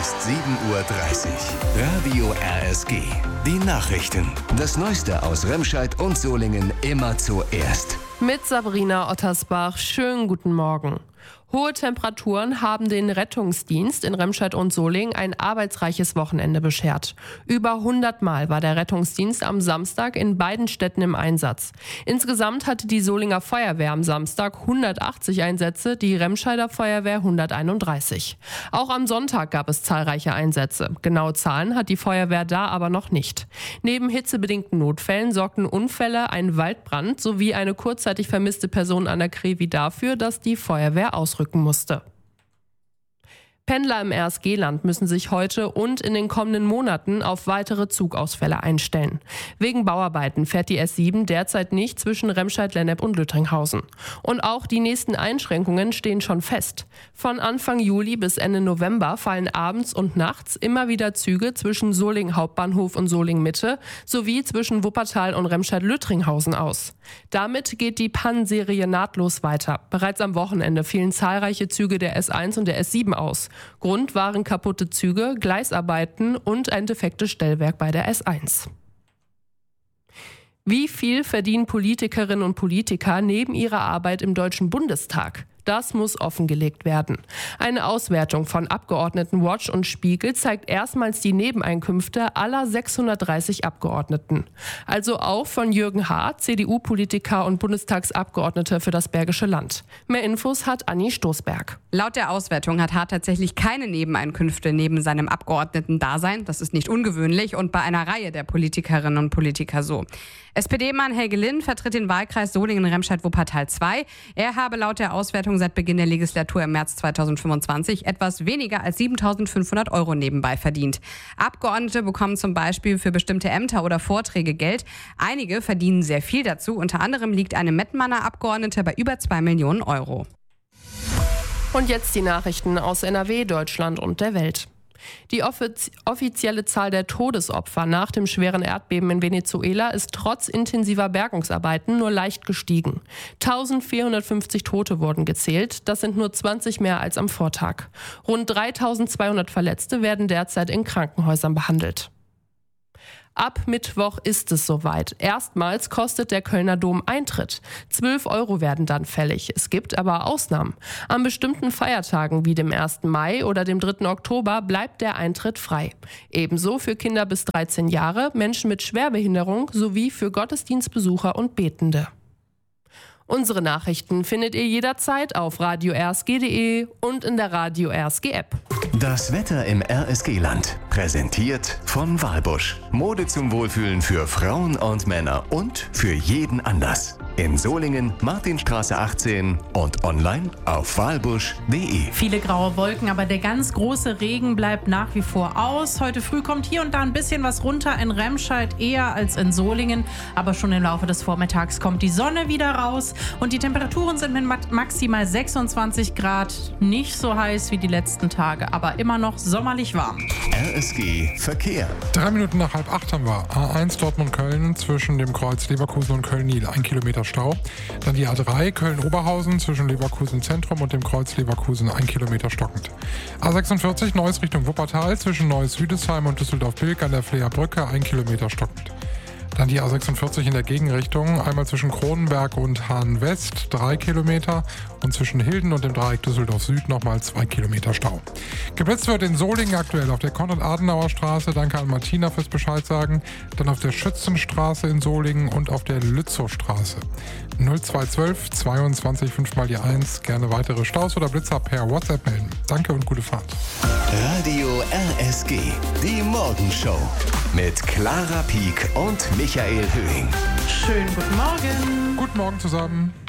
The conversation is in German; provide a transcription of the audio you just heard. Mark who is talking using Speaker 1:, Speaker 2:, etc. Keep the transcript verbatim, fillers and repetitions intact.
Speaker 1: ist sieben Uhr dreißig. Radio R S G. Die Nachrichten. Das Neueste aus Remscheid und Solingen immer zuerst.
Speaker 2: Mit Sabrina Ottersbach. Schönen guten Morgen. Hohe Temperaturen haben den Rettungsdienst in Remscheid und Solingen ein arbeitsreiches Wochenende beschert. Über hundert Mal war der Rettungsdienst am Samstag in beiden Städten im Einsatz. Insgesamt hatte die Solinger Feuerwehr am Samstag hundertachtzig Einsätze, die Remscheider Feuerwehr hunderteinunddreißig. Auch am Sonntag gab es zahlreiche Einsätze. Genaue Zahlen hat die Feuerwehr da aber noch nicht. Neben hitzebedingten Notfällen sorgten Unfälle, ein Waldbrand sowie eine kurzzeitig vermisste Person an der Krevi dafür, dass die Feuerwehr ausrücken musste. Pendler im R S G-Land müssen sich heute und in den kommenden Monaten auf weitere Zugausfälle einstellen. Wegen Bauarbeiten fährt die S sieben derzeit nicht zwischen Remscheid, Lennep und Lüttringhausen. Und auch die nächsten Einschränkungen stehen schon fest. Von Anfang Juli bis Ende November fallen abends und nachts immer wieder Züge zwischen Solingen Hauptbahnhof und Solingen Mitte sowie zwischen Wuppertal und Remscheid-Lüttringhausen aus. Damit geht die Pannenserie nahtlos weiter. Bereits am Wochenende fielen zahlreiche Züge der S eins und der S sieben aus. Grund waren kaputte Züge, Gleisarbeiten und ein defektes Stellwerk bei der S eins. Wie viel verdienen Politikerinnen und Politiker neben ihrer Arbeit im Deutschen Bundestag? Das muss offengelegt werden. Eine Auswertung von Abgeordnetenwatch und Spiegel zeigt erstmals die Nebeneinkünfte aller sechshundertdreißig Abgeordneten. Also auch von Jürgen Hart, C D U-Politiker und Bundestagsabgeordneter für das Bergische Land. Mehr Infos hat Anni Stoßberg.
Speaker 3: Laut der Auswertung hat Hart tatsächlich keine Nebeneinkünfte neben seinem Abgeordnetendasein. Das ist nicht ungewöhnlich und bei einer Reihe der Politikerinnen und Politiker so. S P D-Mann Helge Linn vertritt den Wahlkreis Solingen-Remscheid-Wuppertal zwei. Er habe laut der Auswertung seit Beginn der Legislatur im März zweitausendfünfundzwanzig etwas weniger als siebentausendfünfhundert Euro nebenbei verdient. Abgeordnete bekommen zum Beispiel für bestimmte Ämter oder Vorträge Geld. Einige verdienen sehr viel dazu. Unter anderem liegt eine Mettmanner Abgeordnete bei über zwei Millionen Euro.
Speaker 2: Und jetzt die Nachrichten aus N R W, Deutschland und der Welt. Die offiz- offizielle Zahl der Todesopfer nach dem schweren Erdbeben in Venezuela ist trotz intensiver Bergungsarbeiten nur leicht gestiegen. eintausendvierhundertfünfzig Tote wurden gezählt, das sind nur zwanzig mehr als am Vortag. Rund dreitausendzweihundert Verletzte werden derzeit in Krankenhäusern behandelt. Ab Mittwoch ist es soweit. Erstmals kostet der Kölner Dom Eintritt. zwölf Euro werden dann fällig. Es gibt aber Ausnahmen. An bestimmten Feiertagen wie dem ersten Mai oder dem dritten Oktober bleibt der Eintritt frei. Ebenso für Kinder bis dreizehn Jahre, Menschen mit Schwerbehinderung sowie für Gottesdienstbesucher und Betende. Unsere Nachrichten findet ihr jederzeit auf radio r s g punkt d e und in der Radio R S G App.
Speaker 1: Das Wetter im R S G-Land. Präsentiert von Walbusch. Mode zum Wohlfühlen für Frauen und Männer und für jeden Anlass. In Solingen, Martinstraße achtzehn und online auf walbusch punkt d e.
Speaker 4: Viele graue Wolken, aber der ganz große Regen bleibt nach wie vor aus. Heute früh kommt hier und da ein bisschen was runter, in Remscheid eher als in Solingen. Aber schon im Laufe des Vormittags kommt die Sonne wieder raus. Und die Temperaturen sind mit maximal sechsundzwanzig Grad nicht so heiß wie die letzten Tage, aber immer noch sommerlich warm.
Speaker 1: R S G Verkehr.
Speaker 5: Drei Minuten nach halb acht haben wir A eins Dortmund-Köln zwischen dem Kreuz Leverkusen und Köln-Niel, ein Kilometer Stau. Dann die A drei Köln-Oberhausen zwischen Leverkusen Zentrum und dem Kreuz Leverkusen, ein Kilometer stockend. A sechsundvierzig Neuss Richtung Wuppertal zwischen Neuss-Hüdesheim und Düsseldorf-Bilk an der Fleer Brücke, ein Kilometer stockend. Dann die A sechsundvierzig in der Gegenrichtung, einmal zwischen Kronenberg und Hahn-West, drei Kilometer und zwischen Hilden und dem Dreieck Düsseldorf-Süd nochmal zwei Kilometer Stau. Geblitzt wird in Solingen aktuell auf der Konrad-Adenauer-Straße, danke an Martina fürs Bescheid sagen, dann auf der Schützenstraße in Solingen und auf der Lützowstraße. null zwei zwölf zweiundzwanzig fünf mal die eins, gerne weitere Staus oder Blitzer per WhatsApp melden. Danke und gute Fahrt.
Speaker 1: Radio R S G, die Morgenshow mit Clara Pieck und Michael Höhing.
Speaker 4: Schönen guten Morgen.
Speaker 5: Guten Morgen zusammen.